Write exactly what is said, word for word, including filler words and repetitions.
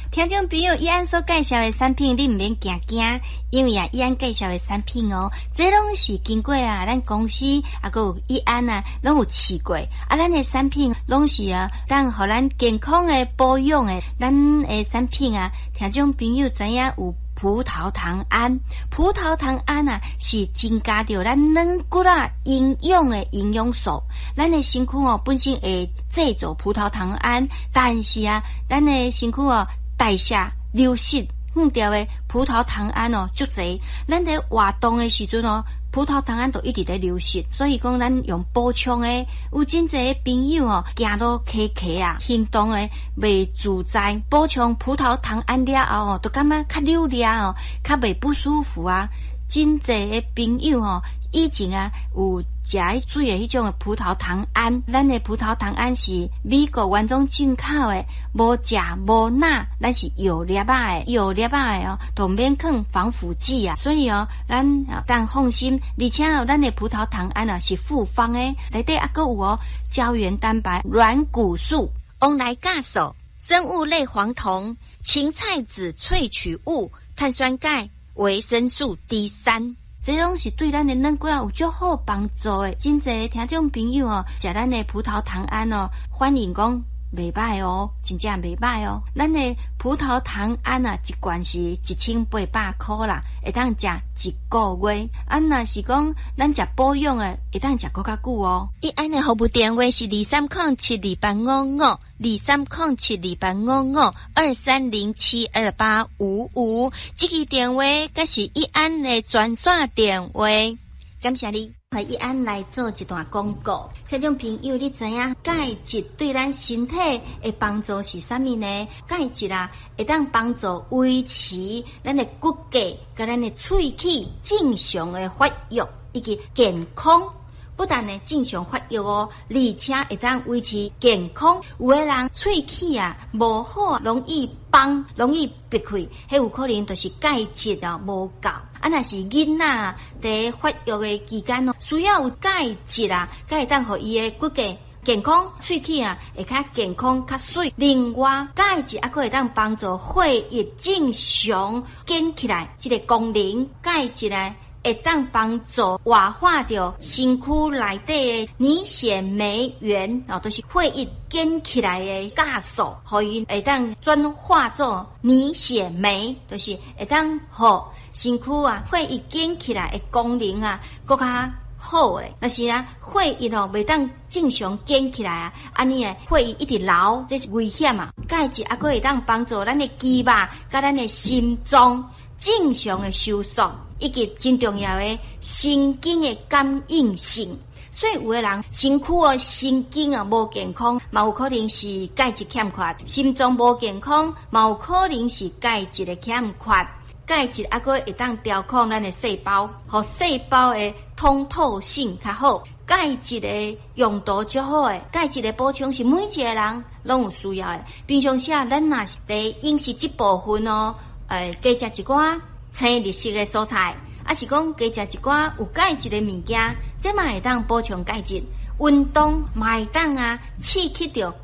听众朋友，伊安所介绍的产品，你唔免惊惊，因为啊，伊安介绍的产品哦，这拢是经过啊，咱公司啊，个伊安啊，拢有试过啊，咱的产品拢是啊，当互咱健康的保养的，咱的产品啊，听众朋友知影有葡萄糖胺，葡萄糖胺啊，是增加着咱软骨啊营养的营养素，咱的身躯哦本身会制造葡萄糖胺，但是啊，咱的身躯哦代谢流失用掉的葡萄糖胺哦足侪，咱在活动的时阵哦，葡萄糖胺都一直在流失，所以讲咱用补充的，有真侪朋友哦，行到卡卡啊，行动的袂自在，补充葡萄糖胺了后哦，都感觉较溜了哦，较袂不舒服啊。真侪的朋友哦，以前啊有食迄水的迄种的葡萄糖胺，咱的葡萄糖胺是美国原装进口的，无食无钠，咱是药粒仔的，药粒仔的哦，都免放防腐剂啊，所以哦，咱啊当放心，而且哦，咱的葡萄糖胺啊是复方的，内底还佫有哦胶原蛋白、软骨素、翁来酵素、生物类黄酮、芹菜籽萃取物、碳酸钙、维生素 D 三。这拢是对咱的软骨啊有足好帮助的，真侪听众朋友哦，食咱的葡萄糖胺哦，反映讲袂歹哦，真正袂歹哦。咱的葡萄糖胺啊，一罐是一千八百块啦，会当食一个月。啊，若是讲咱食保养的，会当食更较久哦。伊安的服务电话是二三零七二八五五，二三零七二八五五，二三零七二八五五。这个电话则是伊安的专线电话。感谢你。和伊安来做一段广告，听众朋友，你知影钙质对咱身体的帮助是啥物呢？钙质啊，会当帮助维持咱的骨骼甲咱的喙齿正常的发育以及健康。不但呢正常发育哦，而且会当维持健康。有的人喙齿啊无好，容易崩，容易闭开，迄有可能就是钙质啊无够。啊，若是囡仔啊，在发育的期间哦，需要有钙质啊，才会当互伊的骨骼健康，喙齿啊会较健康较水。另外，钙质还可会当帮助血液正常建起来，这个功能，钙质呢会当帮助活化掉身躯内底的凝血酶原哦，都、就是血液建起来的酵素，互伊会当转化做凝血酶，就是会当互身躯啊血液建起来的功能啊更加好嘞。但是啊，血液哦袂当正常建起来啊，安尼诶血液一直流，这是危险啊。钙质还可会当帮助咱的肌肉甲咱的心脏正常的收缩，以及真重要的神经的感应性。所以有的人身躯哦神经啊无健康，嘛有可能是钙质欠缺；心脏无健康，嘛有可能是钙质的欠缺。钙质还可会当调控咱的细胞，和细胞的通透性较好。钙质的用途较好诶，钙质的补充是每一个人拢有需要诶。平常时啊，咱若是伫饮食这部分哦，诶，加食一寡青绿色的蔬菜，啊是讲加食一寡有钙质的物件，这嘛会当补充钙质。运动嘛会当啊，刺激着